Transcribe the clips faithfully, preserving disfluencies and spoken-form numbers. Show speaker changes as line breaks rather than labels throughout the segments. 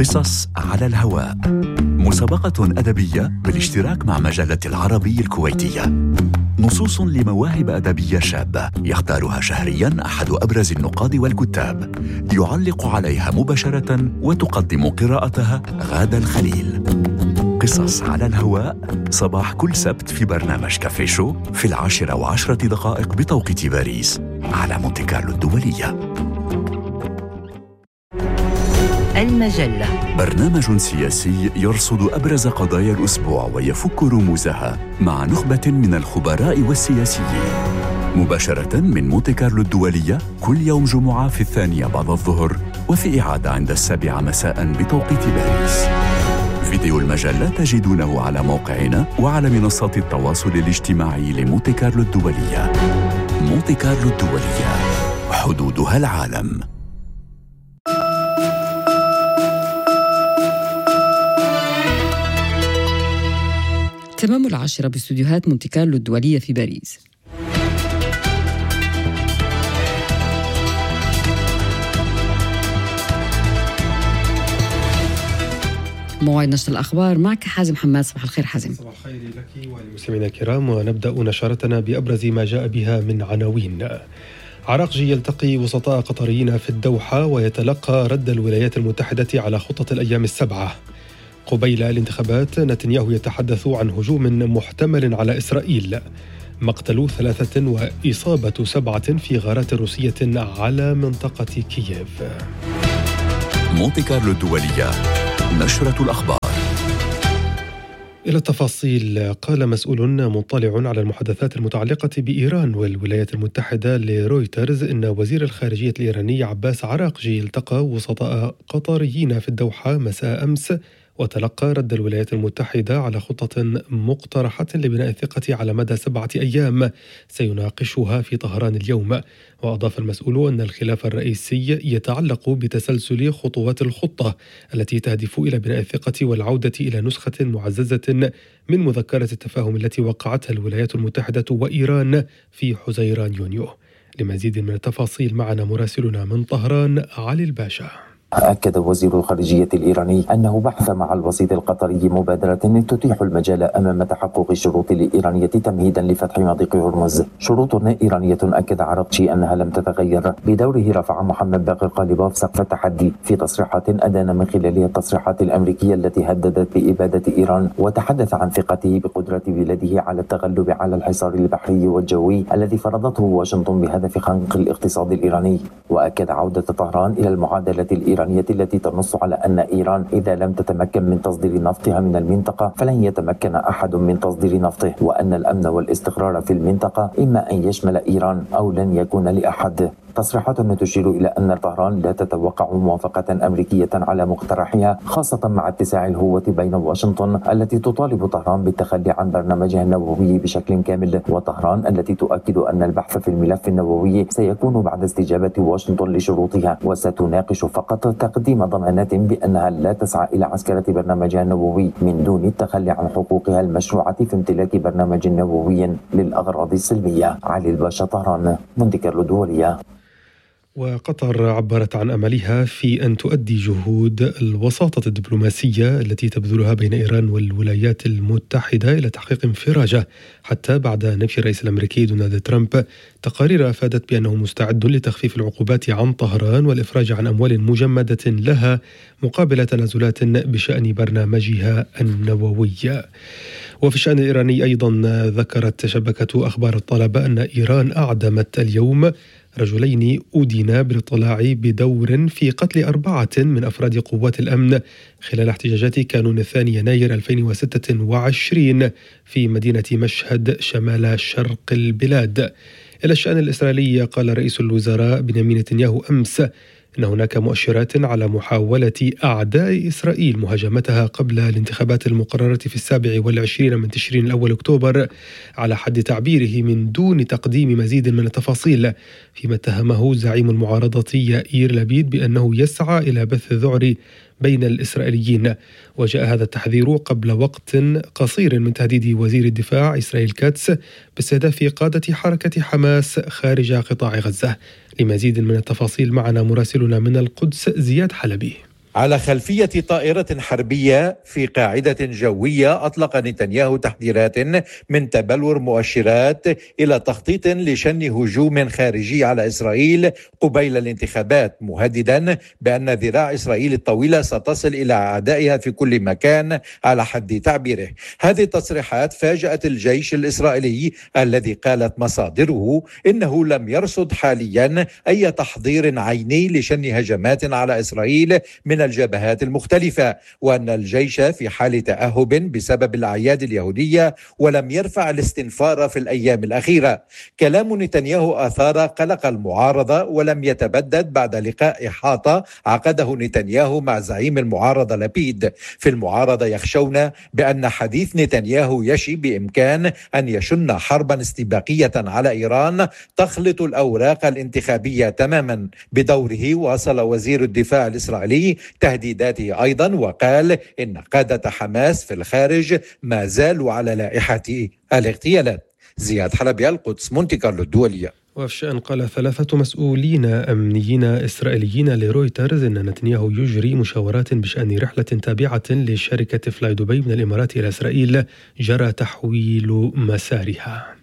قصص على الهواء، مسابقة أدبية بالاشتراك مع مجلة العربي الكويتية. نصوص لمواهب أدبية شابة يختارها شهرياً أحد أبرز النقاد والكتاب، يعلق عليها مباشرة وتقدم قراءتها غادة الخليل. قصص على الهواء صباح كل سبت في برنامج كافي شو في العاشرة وعشرة دقائق بتوقيت باريس على مونتي كارلو الدولية.
المجلة
برنامج سياسي يرصد أبرز قضايا الأسبوع ويفك رموزها مع نخبة من الخبراء والسياسيين، مباشرة من مونتي كارلو الدولية كل يوم جمعة في الثانية بعد الظهر، وفي إعادة عند السابعة مساء بتوقيت باريس. فيديو المجلة تجدونه على موقعنا وعلى منصات التواصل الاجتماعي لمونتي كارلو الدولية. مونتي كارلو الدولية، حدودها العالم.
تمام العاشرة باستوديوهات مونتي كارلو الدولية في باريس. موعد نشر الأخبار معك حازم حماد. صباح الخير حازم.
صباح الخير لك وللمستمعين الكرام، ونبدأ نشرتنا بأبرز ما جاء بها من عناوين. عراقجي يلتقي وسطاء قطريين في الدوحة ويتلقى رد الولايات المتحدة على خطة الأيام السبعة. قبيل الانتخابات نتنياهو يتحدث عن هجوم محتمل على إسرائيل. مقتل ثلاثة وإصابة سبعة في غارات روسية على منطقة كييف.
مونتي كارلو الدولية، نشرة الأخبار.
إلى التفاصيل. قال مسؤول مطلع على المحادثات المتعلقة بإيران والولايات المتحدة لرويترز إن وزير الخارجية الإيراني عباس عراقجي التقى وسطاء قطريين في الدوحة مساء أمس، وتلقى رد الولايات المتحدة على خطة مقترحة لبناء الثقة على مدى سبعة أيام سيناقشها في طهران اليوم. وأضاف المسؤول أن الخلاف الرئيسي يتعلق بتسلسل خطوات الخطة التي تهدف إلى بناء الثقة والعودة إلى نسخة معززة من مذكرة التفاهم التي وقعتها الولايات المتحدة وإيران في حزيران يونيو. لمزيد من التفاصيل معنا مراسلنا من طهران علي الباشا.
أكد وزير الخارجية الإيراني أنه بحث مع الوسيط القطري مبادرة تتيح المجال أمام تحقق الشروط الإيرانية تمهيدا لفتح مضيق هرمز. شروط إيرانية أكد عراقجي أنها لم تتغير. بدوره رفع محمد باقر قالباف سقف التحدي في تصريحات أدان من خلالها التصريحات الأمريكية التي هددت بإبادة إيران، وتحدث عن ثقته بقدرة بلده على التغلب على الحصار البحري والجوي الذي فرضته واشنطن بهدف خنق الاقتصاد الإيراني. وأكد عودة طهران إلى المعادلة الإيرانية التي تنص على أن إيران إذا لم تتمكن من تصدير نفطها من المنطقة فلن يتمكن أحد من تصدير نفطه، وأن الأمن والاستقرار في المنطقة إما أن يشمل إيران أو لن يكون لأحد. تصريحات تشير إلى أن طهران لا تتوقع موافقة أمريكية على مقترحها، خاصة مع اتساع الهوة بين واشنطن التي تطالب طهران بالتخلي عن برنامجها النووي بشكل كامل، وطهران التي تؤكد أن البحث في الملف النووي سيكون بعد استجابة واشنطن لشروطها، وستناقش فقط تقديم ضمانات بأنها لا تسعى إلى عسكرة برنامجها النووي من دون التخلي عن حقوقها المشروعة في امتلاك برنامج نووي للأغراض السلمية. علي الباشا، طهران، مونتي كارلو الدولية.
وقطر عبرت عن أملها في أن تؤدي جهود الوساطة الدبلوماسية التي تبذلها بين إيران والولايات المتحدة إلى تحقيق انفراجة، حتى بعد نفي الرئيس الأمريكي دونالد ترامب تقارير أفادت بأنه مستعد لتخفيف العقوبات عن طهران والإفراج عن أموال مجمدة لها مقابل تنازلات بشأن برنامجها النووي. وفي الشأن الإيراني أيضا ذكرت شبكة أخبار الطلبة أن إيران أعدمت اليوم رجلين أدينا بالاطلاع بدور في قتل أربعة من أفراد قوات الأمن خلال احتجاجات كانون الثاني يناير ألفين وستة وعشرين في مدينة مشهد شمال شرق البلاد. إلى الشأن الإسرائيلي، قال رئيس الوزراء بنيامين نتنياهو أمس إن هناك مؤشرات على محاولة أعداء إسرائيل مهاجمتها قبل الانتخابات المقررة في السابع والعشرين من تشرين الأول أكتوبر، على حد تعبيره من دون تقديم مزيد من التفاصيل، فيما اتهمه زعيم المعارضة يائير لبيد بأنه يسعى إلى بث الذعر بين الإسرائيليين. وجاء هذا التحذير قبل وقت قصير من تهديد وزير الدفاع إسرائيل كاتس باستهداف قادة حركة حماس خارج قطاع غزة. لمزيد من التفاصيل معنا مراسلنا من القدس زياد حلبي.
على خلفية طائرة حربية في قاعدة جوية، أطلق نتنياهو تحذيرات من تبلور مؤشرات إلى تخطيط لشن هجوم خارجي على إسرائيل قبيل الانتخابات، مهددا بأن ذراع إسرائيل الطويلة ستصل إلى أعدائها في كل مكان على حد تعبيره. هذه التصريحات فاجأت الجيش الإسرائيلي الذي قالت مصادره إنه لم يرصد حاليا أي تحضير عيني لشن هجمات على إسرائيل من الجبهات المختلفة، وأن الجيش في حال تأهب بسبب الأعياد اليهودية ولم يرفع الاستنفار في الأيام الأخيرة. كلام نتنياهو أثار قلق المعارضة ولم يتبدد بعد لقاء إحاطة عقده نتنياهو مع زعيم المعارضة لبيد. في المعارضة يخشون بأن حديث نتنياهو يشي بإمكان أن يشن حربا استباقية على إيران تخلط الأوراق الانتخابية تماما. بدوره واصل وزير الدفاع الإسرائيلي تهديداته أيضا، وقال إن قادة حماس في الخارج ما زالوا على لائحة الاغتيالات. زياد حلبي، القدس، مونتي كارلو الدولية.
وفي شأن قال ثلاثة مسؤولين أمنيين إسرائيليين لرويترز إن نتنياهو يجري مشاورات بشأن رحلة تابعة لشركة فلاي دبي من الإمارات إلى إسرائيل جرى تحويل مسارها.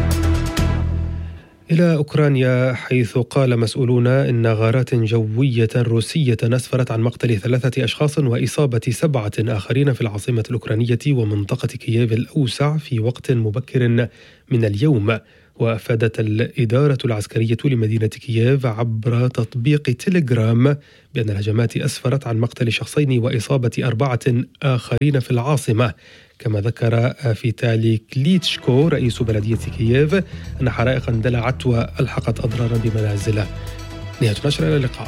إلى أوكرانيا، حيث قال مسؤولون إن غارات جوية روسية أسفرت عن مقتل ثلاثة أشخاص وإصابة سبعة آخرين في العاصمة الأوكرانية ومنطقة كييف الأوسع في وقت مبكر من اليوم. وأفادت الإدارة العسكرية لمدينة كييف عبر تطبيق تيليجرام بأن الهجمات أسفرت عن مقتل شخصين وإصابة أربعة آخرين في العاصمة. كما ذكر فيتالي كليتشكو رئيس بلدية كييف أن حرائق اندلعت وألحقت أضرارا بمنازل. نهاية نشر، إلى اللقاء.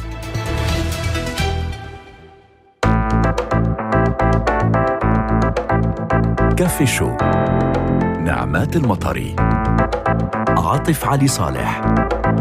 كافي شو، نعمات المطري، عاطف علي صالح.